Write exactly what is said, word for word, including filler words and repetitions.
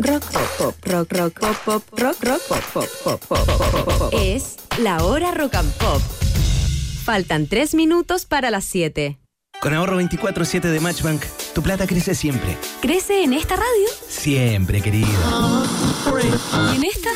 Rock, pop, pop, rock, rock, pop, pop, rock, rock, pop, pop, pop, pop, pop, pop. Es la hora rock and pop. Faltan tres minutos para las siete. Con ahorro veinticuatro siete de Matchbank, tu plata crece siempre. ¿Crece en esta radio? Siempre, querido. ¿Y en esta?